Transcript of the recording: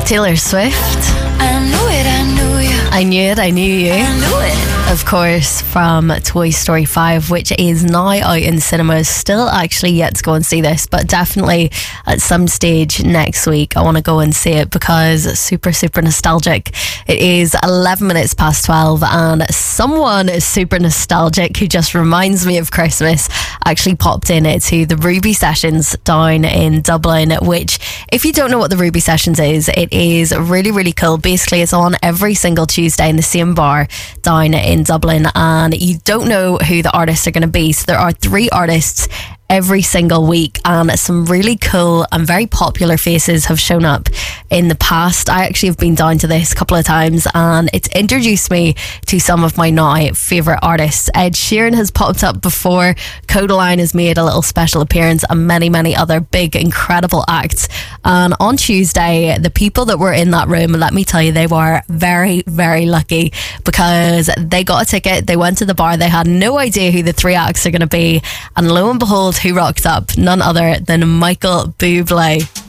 Taylor Swift. I knew it, I knew you. I knew it, I knew you. I knew it. Of course, from Toy Story 5, which is now out in cinemas. Still actually yet to go and see this, but definitely at some stage next week I want to go and see it because it's super, super nostalgic. It is 11 minutes past 12 and someone super nostalgic who just reminds me of Christmas actually popped in to the Ruby Sessions down in Dublin, which, if you don't know what the Ruby Sessions is, it is really, really cool. Basically, it's on every single Tuesday in the same bar down in Dublin, and you don't know who the artists are going to be. So there are 3 artists every single week, and some really cool and very popular faces have shown up in the past. I actually have been down to this a couple of times and it's introduced me to some of my now favourite artists. Ed Sheeran has popped up before, Codaline has made a little special appearance, and many, many other big, incredible acts. And on Tuesday, the people that were in that room, let me tell you, they were very, very lucky because they got a ticket, they went to the bar, they had no idea who the 3 acts are going to be, and lo and behold, who rocked up? None other than Michael Bublé.